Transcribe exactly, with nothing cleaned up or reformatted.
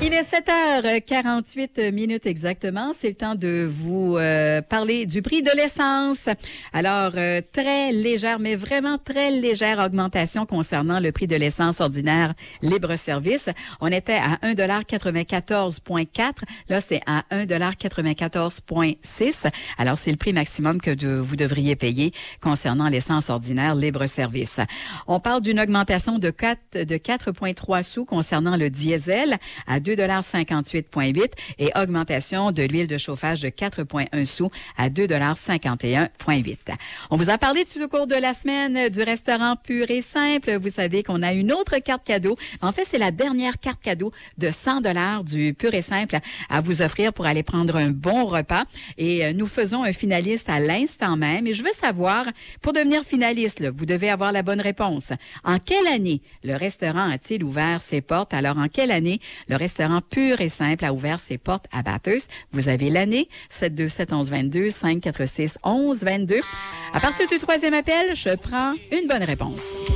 Il est sept heures quarante-huit minutes exactement. C'est le temps de vous euh, parler du prix de l'essence. Alors, euh, très légère, mais vraiment très légère augmentation concernant le prix de l'essence ordinaire libre-service. On était à un dollar quatre-vingt-quatorze virgule quatre. Là, c'est à un dollar quatre-vingt-quatorze virgule six. Alors, c'est le prix maximum que de, vous devriez payer concernant l'essence ordinaire libre-service. On parle d'une augmentation de quatre de quatre virgule trois sous concernant le diesel à deux dollars cinquante-huit virgule huit et augmentation de l'huile de chauffage de quatre virgule un sous à deux dollars cinquante et un virgule huit. On vous a parlé tout au cours de la semaine du restaurant Pur et Simple. Vous savez qu'on a une autre carte cadeau. En fait, c'est la dernière carte cadeau de cent dollars du Pur et Simple à vous offrir pour aller prendre un bon repas. Et nous faisons un finaliste à l'instant même. Et je veux savoir, pour devenir finaliste, là, vous devez avoir la bonne réponse. En quelle année le restaurant a-t-il ouvert ses portes? Alors, en quelle année le restaurant Pur et Simple a ouvert ses portes à Bathurst? Vous avez l'année sept deux sept onze vingt-deux cinq quatre six onze vingt-deux. À partir du troisième appel, je prends une bonne réponse.